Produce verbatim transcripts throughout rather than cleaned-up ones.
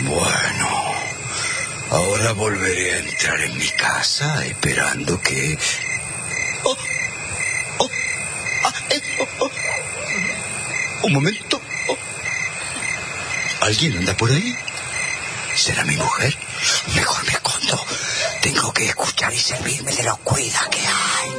Bueno, ahora volveré a entrar en mi casa esperando que... Oh, oh, ah, eh, oh, oh. Un momento. Oh. ¿Alguien anda por ahí? ¿Será mi mujer? Mejor me escondo. Tengo que escuchar y servirme de lo cuida que hay.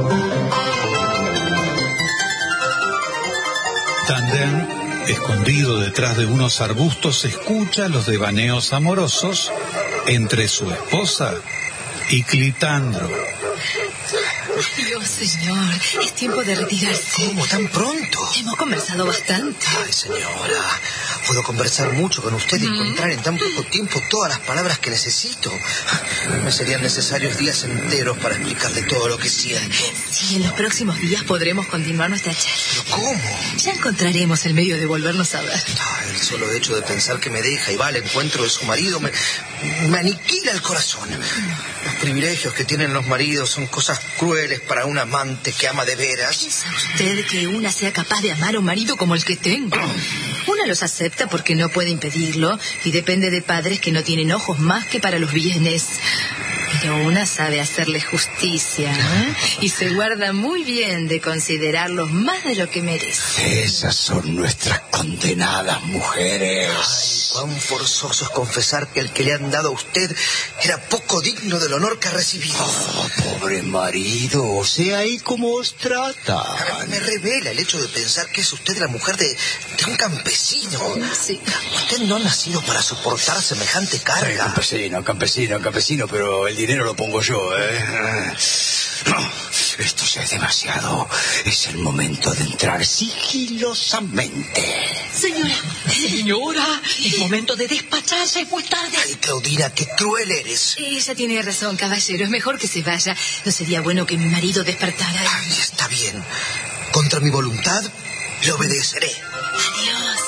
Tandem, escondido detrás de unos arbustos, escucha los devaneos amorosos entre su esposa y Clitandro. Adiós, señor. Es tiempo de retirarse. ¿Cómo? ¿Tan pronto? Hemos conversado bastante. Ay, señora, puedo conversar mucho con usted y mm. encontrar en tan poco tiempo todas las palabras que necesito. Me serían necesarios días enteros para explicarle todo lo que siento. Sí, en los próximos días podremos continuar nuestra charla. ¿Pero cómo? Ya encontraremos el medio de volvernos a ver. Ay, el solo hecho de pensar que me deja y va al encuentro de su marido me, me aniquila el corazón. Los privilegios que tienen los maridos son cosas crueles para un amante que ama de veras. ¿Piensa usted que una sea capaz de amar a un marido como el que tengo? Una los acepta porque no puede impedirlo y depende de padres que no tienen ojos más que para los bienes. Pero una sabe hacerle justicia, ¿eh? Y se guarda muy bien de considerarlos más de lo que merece. Esas son nuestras condenadas mujeres. Ay, cuán forzoso es confesar que el que le han dado a usted era poco digno del honor que ha recibido. Oh, pobre marido, o sea, ¿y cómo os trata? Me revela el hecho de pensar que es usted la mujer de, de un campesino. Sí. Usted no ha nacido para soportar semejante carga. Sí, campesino, campesino, campesino, pero el dinero lo pongo yo, ¿eh? No, esto ya es demasiado. Es el momento de entrar sigilosamente. Señora, señora, es momento de despacharse, es muy tarde. Ay, Claudina, qué cruel eres. Ella tiene razón, caballero, es mejor que se vaya. No sería bueno que mi marido despertara. Ay, está bien. Contra mi voluntad, le obedeceré. Adiós.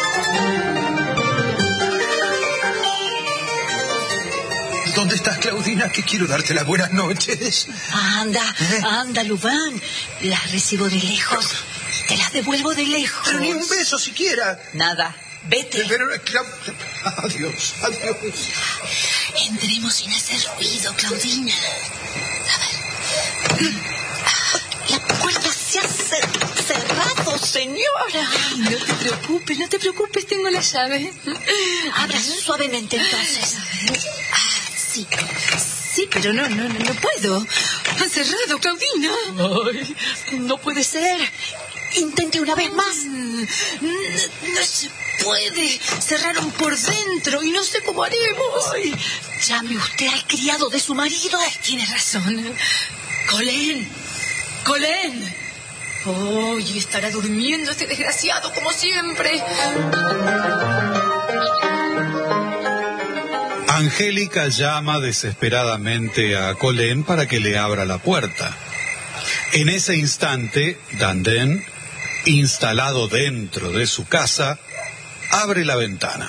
¿Dónde estás, Claudina? Que quiero darte las buenas noches. Anda, ¿Eh? anda, Lubán. Las recibo de lejos. Te las devuelvo de lejos. Pero ni un beso siquiera. Nada. Vete. Pero, pero, adiós, adiós. Entremos sin hacer ruido, Claudina. A ver. La puerta se ha cerrado, señora. Ay, no te preocupes, no te preocupes, tengo la llave. Abra suavemente entonces. A ver. Ah, sí. Sí, pero no, no, no puedo. Ha cerrado, Claudina. Ay, no puede ser. Intente una vez más. No, no se puede. Cerraron por dentro y no sé cómo haremos. Ay, llame usted al criado de su marido. Ay, tiene razón. Colén. Colén. Oh, y estará durmiendo este desgraciado como siempre. Angélica llama desesperadamente a Colén para que le abra la puerta. En ese instante, Dandén, instalado dentro de su casa, abre la ventana.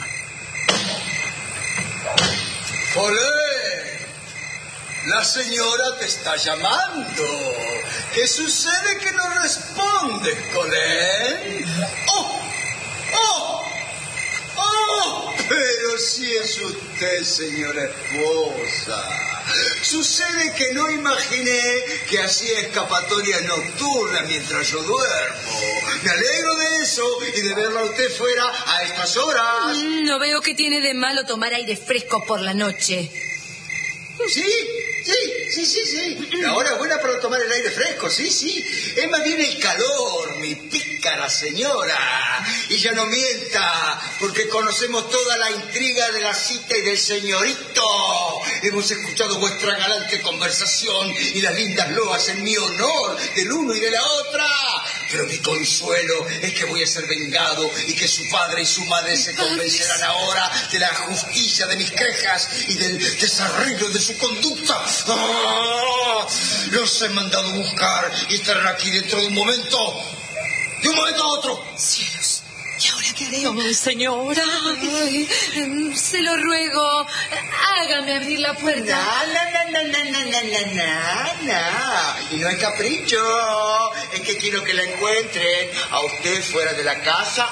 ¡Colén! La señora te está llamando. ¿Qué sucede que no respondes, Colén? ¡Oh! ¡Oh! ¡Oh! Pero si es usted, señora esposa. Sucede que no imaginé que hacía escapatoria nocturna mientras yo duermo. Me alegro de eso y de verla a usted fuera a estas horas. No veo que tiene de malo tomar aire fresco por la noche. ¿Sí? Sí, sí, sí, sí. La hora es buena para tomar el aire fresco, sí, sí. Es más bien el calor, mi pícara señora. Y ya no mienta, porque conocemos toda la intriga de la cita y del señorito. Hemos escuchado vuestra galante conversación y las lindas loas en mi honor del uno y de la otra. Pero mi consuelo es que voy a ser vengado y que su padre y su madre se convencerán ahora de la justicia de mis quejas y del desarreglo de su conducta. ¡Ah! Los he mandado a buscar y estarán aquí dentro de un momento. De un momento a otro. Cielos, ¿y ahora qué haré? Oh, señora, ay, se lo ruego, hágame abrir la puerta. No, no, no, no, no, no, no, no, no. Y no es capricho, es que quiero que la encuentren a usted fuera de la casa a esta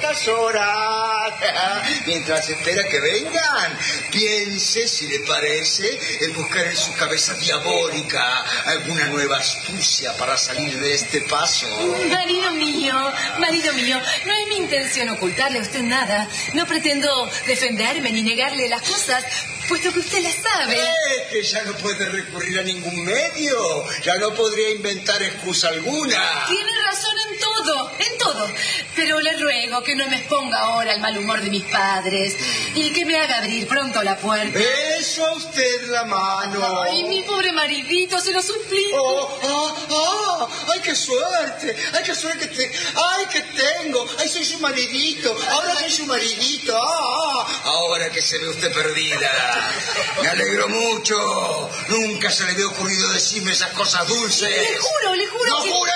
estas horas. Mientras espera que vengan, piense, si le parece, en buscar en su cabeza diabólica alguna nueva astucia para salir de este paso. Marido mío, marido mío, no es mi intención ocultarle a usted nada. No pretendo defenderme ni negarle las cosas, puesto que usted las sabe. Es que ya no puede recurrir a ningún medio. Ya no podría inventar excusa alguna. Tiene razón en todo, en todo. Pero le ruego que no me exponga ahora al mal humor de mis padres y que me haga abrir pronto la puerta. Beso a usted la mano. Ay, mi pobre maridito, se lo suplico. Oh, oh, oh, ay, qué suerte. Ay, qué suerte que te... Ay, que tengo. Ay, soy su maridito. Ahora soy su maridito. Ah, ah. Ahora que se ve usted perdida. Me alegro mucho. Nunca se le había ocurrido decirme esas cosas dulces. Le juro, le juro ¡No que... jure!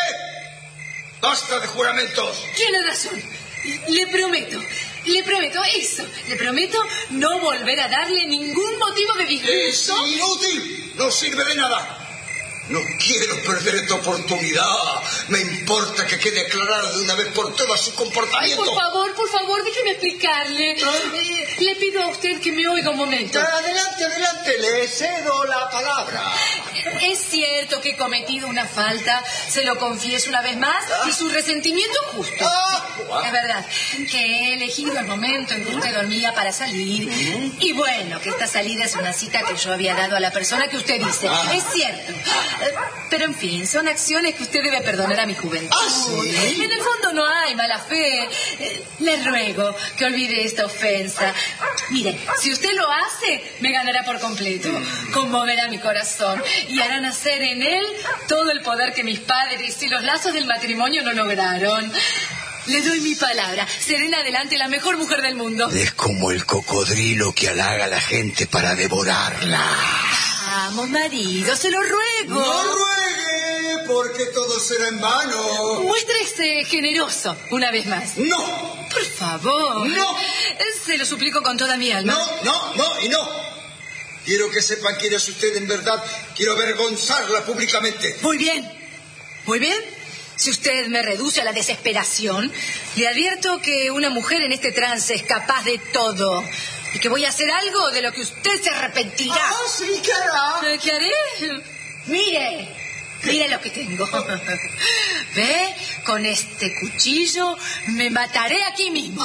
¡Basta de juramentos! Tiene razón. Le prometo, le prometo eso. Le prometo no volver a darle ningún motivo de disgusto. Es inútil. No sirve de nada. No quiero perder esta oportunidad. Me importa que quede aclarado de una vez por todas su comportamiento. Ay, por favor, por favor, déjeme explicarle. ¿Ah? Eh, le pido a usted que me oiga un momento. Adelante, adelante, le cedo la palabra. Es cierto que he cometido una falta, se lo confieso una vez más, y su resentimiento es justo. Ah. Es verdad, que he elegido el momento en que usted dormía para salir. Y bueno, que esta salida es una cita que yo había dado a la persona que usted dice. Ah. Es cierto. Pero en fin, son acciones que usted debe perdonar a mi juventud. ¿Ah, sí? En el fondo no hay mala fe. Eh, Le ruego que olvide esta ofensa. Mire, si usted lo hace, me ganará por completo. Conmoverá mi corazón y hará nacer en él todo el poder que mis padres y los lazos del matrimonio no lograron. Le doy mi palabra. Seré en adelante la mejor mujer del mundo. Es como el cocodrilo que halaga a la gente para devorarla. Vamos, marido, se lo ruego. No ruegue, porque todo será en vano. Muéstrese generoso, una vez más. No, Por favor. No. Se lo suplico con toda mi alma. no, no, no y no. Quiero que sepan quién es usted en verdad. Quiero avergonzarla públicamente. Muy bien. Muy bien. Si usted me reduce a la desesperación, le advierto que una mujer en este trance es capaz de todo. Y que voy a hacer algo de lo que usted se arrepentirá. Ah, sí, ¿qué hará? ¿Qué haré? Mire, mire lo que tengo. ¿Ve? Con este cuchillo me mataré aquí mismo.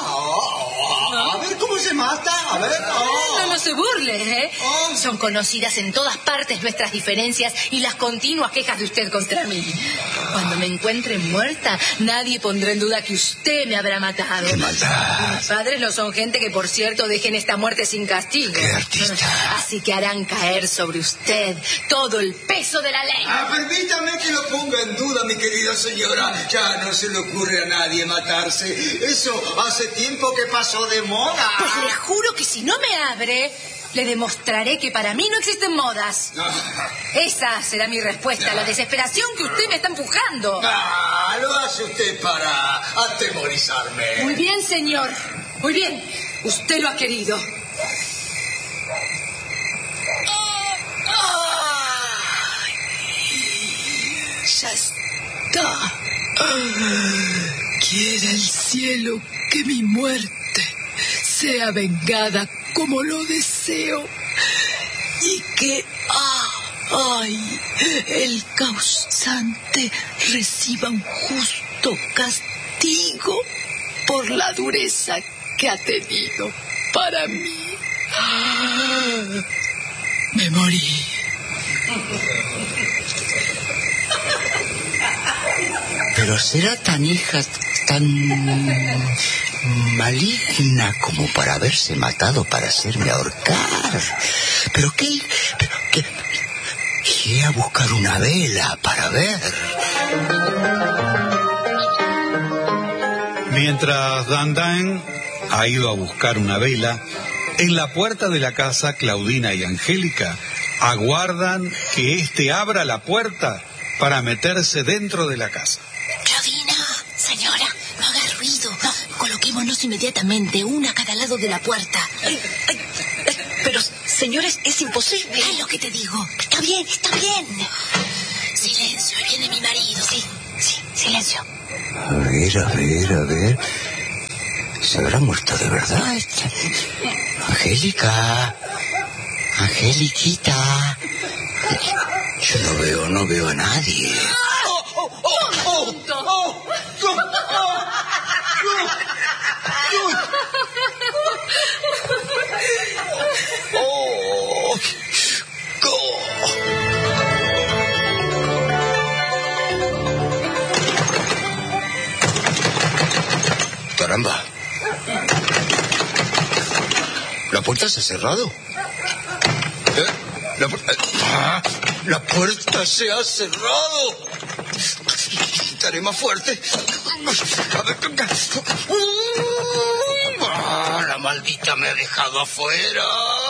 Ah, a ver cómo se mata. A ver. No, no se burle, ¿eh? Ah. Son conocidas en todas partes nuestras diferencias y las continuas quejas de usted contra mí. Cuando me encuentre muerta, nadie pondrá en duda que usted me habrá matado. ¡Qué maldad! Mis padres no son gente que, por cierto, dejen esta muerte sin castigo. ¡Qué artista! Así que harán caer sobre usted todo el peso de la ley. Ah, permítame que lo ponga en duda, mi querida señora. Ya no se le ocurre a nadie matarse. Eso hace tiempo que pasó de moda. Pues le juro que si no me abre, le demostraré que para mí no existen modas. Ah, Esa será mi respuesta a la desesperación que usted me está empujando. ah, lo hace usted para atemorizarme. Muy bien, señor. Muy bien. Usted lo ha querido. Ay, ya está. Quiera el cielo que mi muerte sea vengada como lo deseo y que ay, el causante reciba un justo castigo por la dureza que ha tenido para mí. Me morí. Pero será tan hija, tan maligna como para haberse matado para hacerme ahorcar. ¿Pero qué? ¿Pero qué? Iré a buscar una vela para ver. Mientras Dandain ha ido a buscar una vela, en la puerta de la casa Claudina y Angélica aguardan que éste abra la puerta para meterse dentro de la casa. Claudina, señora, no haga ruido. No, coloquémonos inmediatamente, una a cada lado de la puerta. Ay, ay, ay, pero, señores, es imposible. Es lo que te digo. Está bien, está bien. Silencio, viene mi marido. Sí, sí, silencio. A ver, a ver, a ver. ¿Se habrá muerto de verdad? Angélica. Angeliquita. Yo no veo, no veo a nadie. ¡Oh, oh, oh, oh, oh, oh, oh, oh. Caramba. ¿La puerta se ha cerrado? ¿Eh? La, pu- ah, la puerta se ha cerrado. Estaré más fuerte. A ver, ah, la maldita me ha dejado afuera.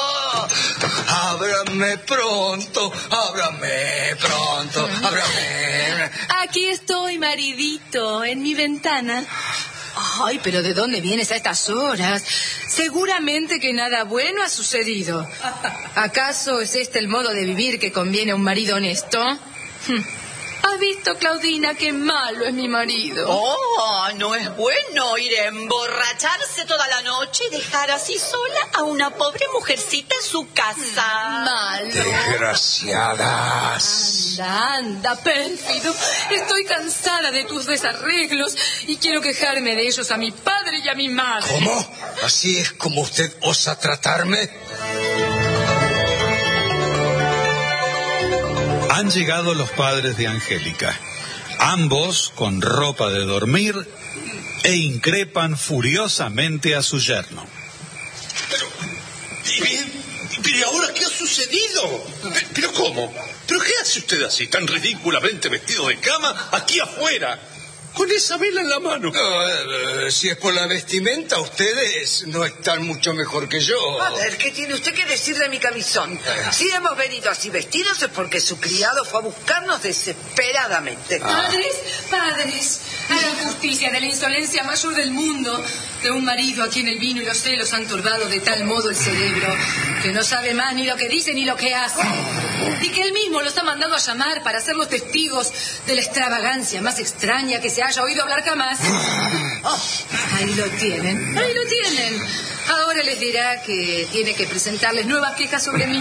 Ábrame pronto, ábrame pronto, ábrame. Aquí estoy, maridito, en mi ventana. Ay, pero ¿de dónde vienes a estas horas? Seguramente que nada bueno ha sucedido. ¿Acaso es este el modo de vivir que conviene a un marido honesto? ¿Has visto, Claudina, qué malo es mi marido? Oh, no es bueno ir a emborracharse toda la noche y dejar así sola a una pobre mujercita en su casa. Malo. Desgraciadas. Anda, anda, pérfido. Estoy cansada de tus desarreglos y quiero quejarme de ellos a mi padre y a mi madre. ¿Cómo? ¿Así es como usted osa tratarme? Han llegado los padres de Angélica, ambos con ropa de dormir, e increpan furiosamente a su yerno. Pero, ¿y, pero ahora qué ha sucedido? ¿Pero cómo? ¿Pero qué hace usted así, tan ridículamente vestido de cama, aquí afuera, con esa vela en la mano? No, eh, si es por la vestimenta, ustedes no están mucho mejor que yo. A ver, ¿qué tiene usted que decir de mi camisón? Si hemos venido así vestidos es porque su criado fue a buscarnos desesperadamente. Padres, padres, hagan justicia de la insolencia mayor del mundo, de un marido a quien el vino y los celos han turbado de tal modo el cerebro que no sabe más ni lo que dice ni lo que hace, y que él mismo los ha mandado a llamar para ser los testigos de la extravagancia más extraña que se haya oído hablar jamás. Oh, ahí lo tienen, ahí lo tienen. Ahora les dirá que tiene que presentarles nuevas quejas sobre mí.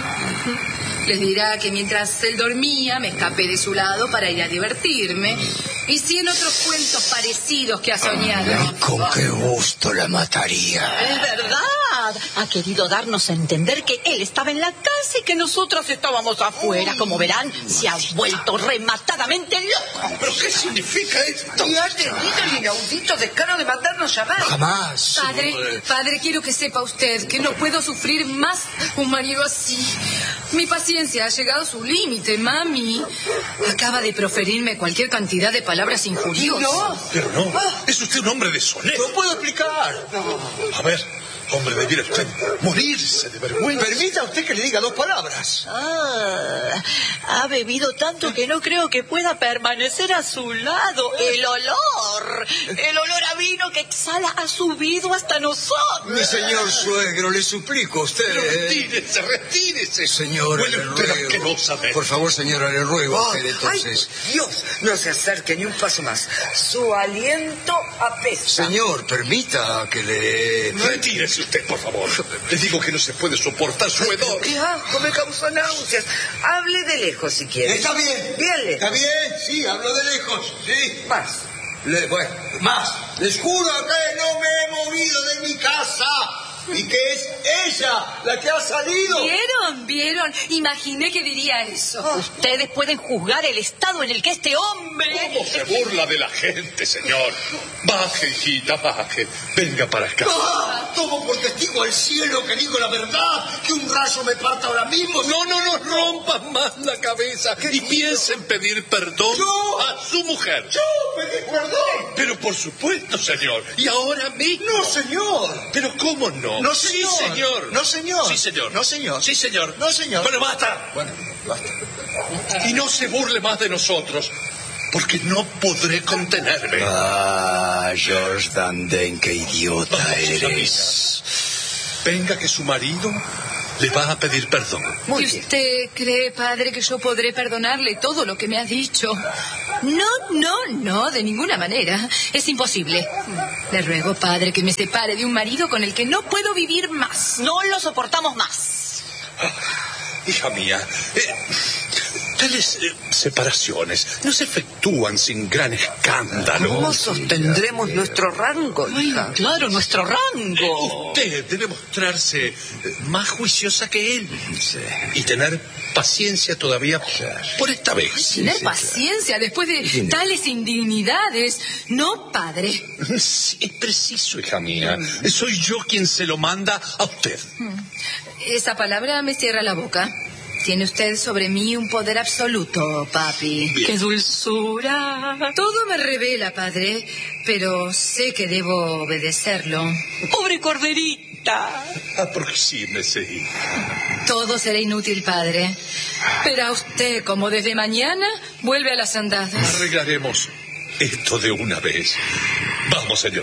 Les dirá que mientras él dormía me escapé de su lado para ir a divertirme, y cien otros cuentos parecidos que ha soñado. Ay, con qué gusto la mataría. Es verdad. Ha querido darnos a entender que él estaba en la casa y que nosotros estábamos afuera. Como verán, se ha vuelto rematadamente loco. ¿Pero qué significa esto? Y ha tenido el inaudito descaro de mandarnos llamar. Jamás. Padre, padre, quiero que sepa usted que no puedo sufrir más un marido así. Mi paciencia ha llegado a su límite, mami. Acaba de proferirme cualquier cantidad de palabras injuriosas. No. Pero no, es usted un hombre deshonesto. No puedo explicar. A ver, hombre, debiera usted morirse de vergüenza. Permita usted que le diga dos palabras. Ah, ha bebido tanto que no creo que pueda permanecer a su lado. El olor, el olor a vino que exhala ha subido hasta nosotros. Mi señor suegro, le suplico a usted. Pero retírese, retírese. Señora, Huele le usted ruego. asquerosamente. Por favor, señora, le ruego a Oh, usted entonces. ay, Dios, no se acerque ni un paso más. Su aliento apesta. Señor, permita que le... Retírese usted, por favor. Le digo que no se puede soportar su hedor. ¡Qué asco! Me causa náuseas. Hable de lejos si quiere. Está bien. Bien lejos. Está bien, sí, hablo de lejos, sí. Más. Le, bueno, más. Les juro que no me he movido de mi casa y que es ella la que ha salido. ¿Vieron? ¿Vieron? Imaginé que diría eso. Ustedes pueden juzgar el estado en el que este hombre... ¿Cómo se burla de la gente, señor? Baje, hijita, baje. Venga para acá. ¡Ah! Tomo por testigo al cielo que digo la verdad, que un rayo me parta ahora mismo. No, no nos rompan más la cabeza y piensen pedir perdón Yo. a su mujer. Yo pedí perdón. Pero por supuesto, señor. Y ahora mismo. No, señor. Pero ¿cómo no? No, señor. Sí, señor. No, señor. Sí, señor. No, señor. Sí, señor. No, señor. Bueno, basta. Bueno, basta. Y no se burle más de nosotros, porque no podré contenerme. Ah, George Danden, qué idiota Vamos, eres. venga que su marido le va a pedir perdón. ¿Y usted cree, padre, que yo podré perdonarle todo lo que me ha dicho? No, no, no, de ninguna manera. Es imposible. Le ruego, padre, que me separe de un marido con el que no puedo vivir más. No lo soportamos más. Hija mía, eh, tales eh, separaciones no se efectúan sin gran escándalo. ¿Cómo sostendremos nuestro rango, hija? Ay, claro, nuestro rango. Usted debe mostrarse más juiciosa que él y tener paciencia todavía por esta vez. Tener paciencia después de tales indignidades. No, padre. Sí, es preciso, hija mía. Soy yo quien se lo manda a usted. Esa palabra me cierra la boca. Tiene usted sobre mí un poder absoluto, papi. Bien. ¡Qué dulzura! Todo me revela, padre, pero sé que debo obedecerlo. ¡Pobre corderita! Aproxímese. Todo será inútil, padre. Verá usted como desde mañana vuelve a las andadas. Arreglaremos esto de una vez. Vamos, señor.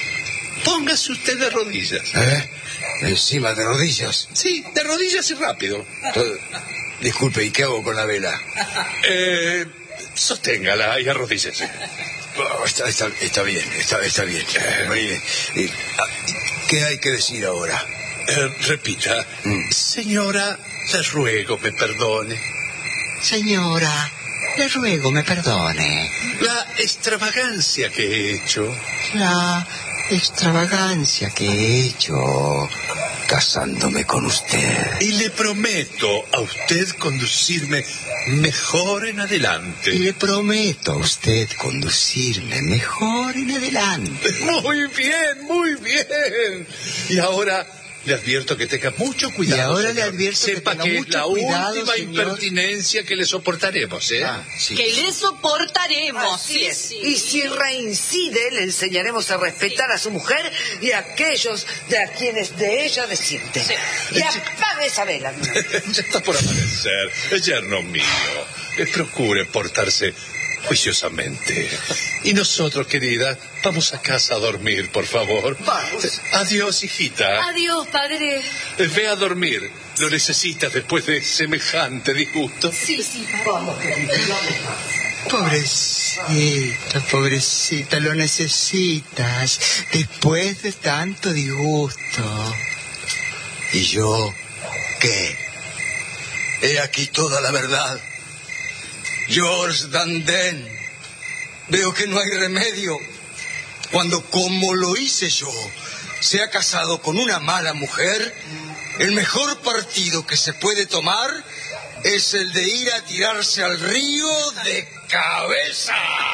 Póngase usted de rodillas. ¿Eh? ¿Encima de rodillas? Sí, de rodillas y rápido. Eh, Disculpe, ¿y qué hago con la vela? Eh, sosténgala y arrodíllese. Oh, está, está, está bien, está, está bien. Muy bien. ¿Y, ¿Qué hay que decir ahora? Eh, repita. Mm. Señora, le ruego me perdone. Señora, le ruego me perdone. La extravagancia que he hecho. La extravagancia que he hecho casándome con usted. Y le prometo a usted conducirme mejor en adelante. Le prometo a usted conducirme mejor en adelante. Muy bien, muy bien. Y ahora le advierto que tenga mucho cuidado. Y ahora señor. le advierto que Sepa tenga que, mucho es la cuidado, última señor. impertinencia que le soportaremos, ¿eh? Ah, sí. Que le soportaremos. Así es. Y si reincide, le enseñaremos a respetar a su mujer y a aquellos de a quienes de ella desciende. Y apague esa vela. Ya está por amanecer, yerno mío. Eh, Procure portarse juiciosamente. Y nosotros, querida, vamos a casa a dormir, por favor. Vamos. Adiós, hijita. Adiós, padre. Eh, Ve a dormir. ¿Lo necesitas después de semejante disgusto? Sí, sí, padre. Vamos, querida, vamos. Pobrecita, pobrecita, lo necesitas después de tanto disgusto. ¿Y yo qué? He aquí toda la verdad. George Danden, veo que no hay remedio cuando, como lo hice yo, se ha casado con una mala mujer. El mejor partido que se puede tomar es el de ir a tirarse al río de cabeza.